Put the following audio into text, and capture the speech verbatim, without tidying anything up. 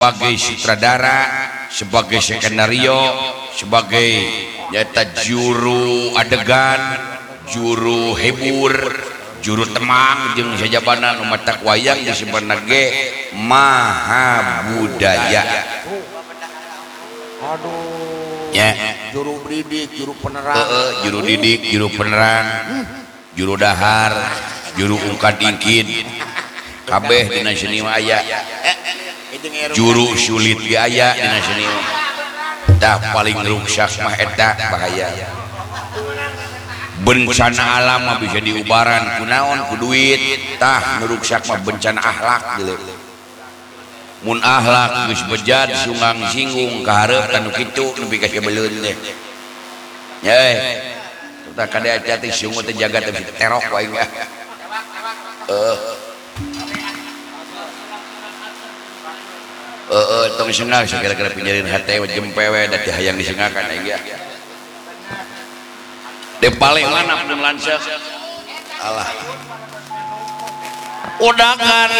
sebagai sutradara, sebagai skenario, sebagai nyata juru adegan, juru hibur, juru temang jeung sajabana nu matak wayang jeung sebenarnya ge maha budaya. Aduh. Ya, Juru didik, juru penerang. Heeh, juru didik, juru penerang, juru dahar, juru ungkad ingkid. Kabeh dina seni mah aya. Juru sulit ge aya dina seni mah. Tah paling ruksak mah eta bahaya. Bencana alam mah bisa diubaran kunaon ku duit, tah nu ruksak mah bencana akhlak geuleuh. Mun akhlak geus bejat sungang singgung ka hareup anu kitu nepi ka sabeleun teh. Ye. Kita kada hati-hati sungut teh jaga teh terok wae mah. Heuh. Heeh, tong sengah sakira-kira pinjerin hate jempewe da teh hayang disengakan aya. De paling mana pun lanceuk. Alah. Udakan